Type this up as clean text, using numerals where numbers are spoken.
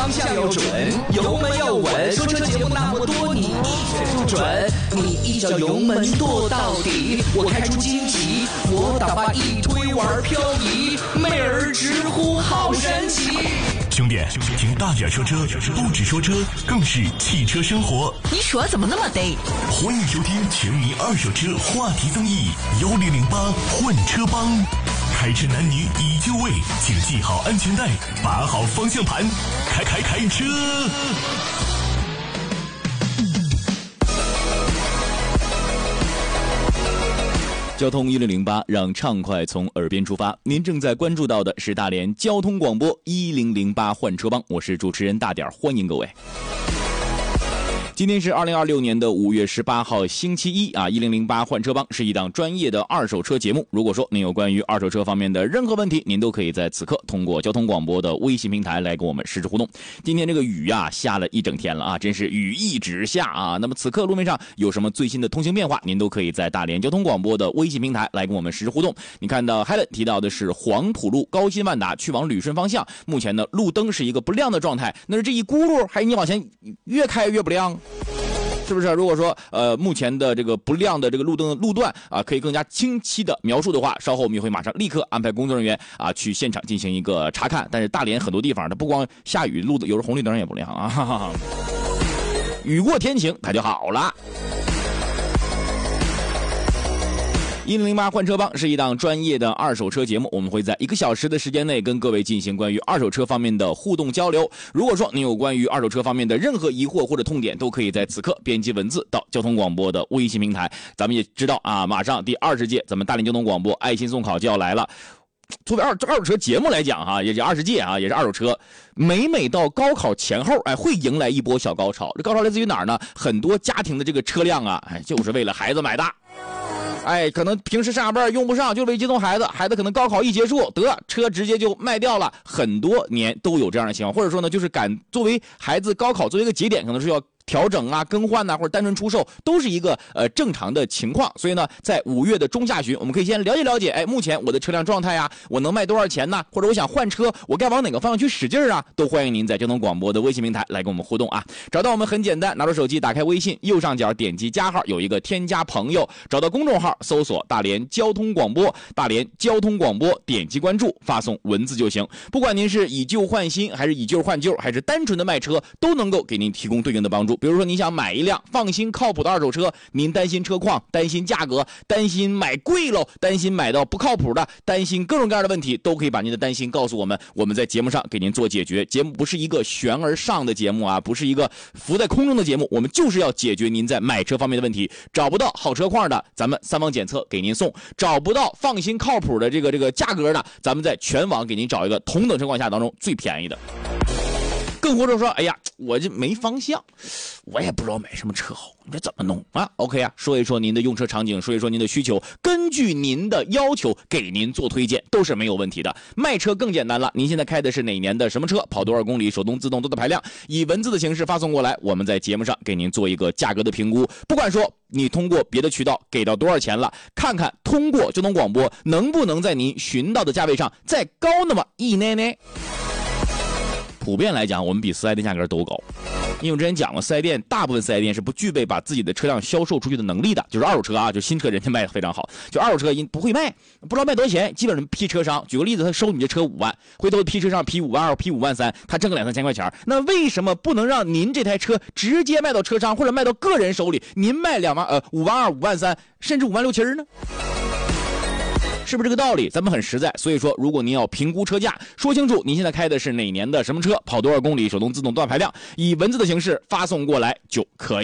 方向要准，油门要稳。说车节目那么多，你一选就准，你一脚油门跺到底。我开出荆棘，我打把一推玩漂移，妹儿直呼好神奇。 兄弟，听大点说车，不只说车，更是汽车生活。 你说怎么那么得？ 欢迎收听全民二手车话题综艺1008换车帮。开车男女已就位，请系好安全带，把好方向盘，开车。 交通1008，让畅快从耳边出发。您正在关注到的是大连交通广播1008换车帮，我是主持人大点，欢迎各位。今天是2026年的5月18号星期一啊，1008换车帮是一档专业的二手车节目。如果说您有关于二手车方面的任何问题，您都可以在此刻通过交通广播的微信平台来跟我们实时互动。今天这个雨啊下了一整天了啊，真是雨一直下啊。那么此刻路面上有什么最新的通行变化，您都可以在大连交通广播的微信平台来跟我们实时互动。你看到 Helen 提到的是黄浦路高新万达去往旅顺方向，目前呢路灯是一个不亮的状态，那是这一轱辘还是你往前越开越不亮？是不是？如果说目前的这个不亮的这个路灯的路段啊，可以更加清晰的描述的话，稍后我们也会马上立刻安排工作人员啊去现场进行一个查看。但是大连很多地方它不光下雨，路有时候红绿灯也不亮啊，哈哈，雨过天晴它就好了。1008换车帮是一档专业的二手车节目，我们会在1个小时的时间内跟各位进行关于二手车方面的互动交流。如果说您有关于二手车方面的任何疑惑或者痛点，都可以在此刻编辑文字到交通广播的微信平台。咱们也知道啊，马上第20届咱们大连交通广播爱心送考就要来了。作为二手车节目来讲哈，也是20届啊，也是二手车。每到高考前后，会迎来一波小高潮。这高潮来自于哪儿呢？很多家庭的这个车辆啊，就是为了孩子买的。可能平时上下班用不上，就为接送孩子，孩子可能高考一结束，车直接就卖掉了，很多年都有这样的情况，或者说呢，就是作为孩子高考作为一个节点，可能是要调整啊、更换啊，或者单纯出售，都是一个正常的情况。所以呢，在5月的中下旬，我们可以先了解，目前我的车辆状态啊，我能卖多少钱呢？或者我想换车，我该往哪个方向去使劲啊？都欢迎您在交通广播的微信平台来跟我们互动啊。找到我们很简单，拿出手机，打开微信，右上角点击加号，有一个添加朋友，找到公众号，搜索大连交通广播，大连交通广播，点击关注，发送文字就行。不管您是以旧换新，还是以旧换旧，还是单纯的卖车，都能够给您提供对应的帮助。比如说您想买一辆放心靠谱的二手车，您担心车况，担心价格，担心买贵了，担心买到不靠谱的，担心各种各样的问题，都可以把您的担心告诉我们，我们在节目上给您做解决。节目不是一个悬而上的节目啊，不是一个浮在空中的节目，我们就是要解决您在买车方面的问题。找不到好车况的，咱们3方检测给您送；找不到放心靠谱的这个价格的，咱们在全网给您找一个同等情况下当中最便宜的。更或者说，我这没方向，我也不知道买什么车好，你这怎么弄啊 ？OK 啊，说一说您的用车场景，说一说您的需求，根据您的要求给您做推荐，都是没有问题的。卖车更简单了，您现在开的是哪年的什么车，跑多少公里，手动自动多大排量，以文字的形式发送过来，我们在节目上给您做一个价格的评估。不管说你通过别的渠道给到多少钱了，看看通过交通广播能不能在您寻到的价位上再高那么一奶奶。普遍来讲，我们比4S店价格都高，因为我之前讲过，4S店大部分4S店是不具备把自己的车辆销售出去的能力的，就是二手车啊，就新车人家卖的非常好，就二手车不会卖，不知道卖多少钱，基本上批车商。举个例子，他收你这车5万，回头批车商批5万2，批5万3，他挣个2-3千块钱。那为什么不能让您这台车直接卖到车商或者卖到个人手里，您卖5万2、5万3，甚至5万6千呢？是不是这个道理？咱们很实在，所以说如果您要评估车价，说清楚您现在开的是哪年的什么车，跑多少公里，手动自动多大排量，以文字的形式发送过来就可以。